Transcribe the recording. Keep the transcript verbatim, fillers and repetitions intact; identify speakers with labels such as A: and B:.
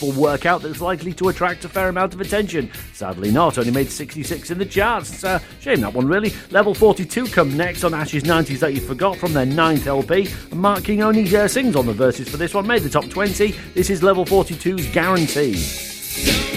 A: gospel workout that's likely to attract a fair amount of attention. Sadly not, only made sixty-six in the charts. Uh, shame that one, really. Level forty-two come next on Ash's nineties That You Forgot from their ninth L P. And Mark King only uh, sings on the verses for this one, made the top twenty. This is Level forty-two's Guarantee.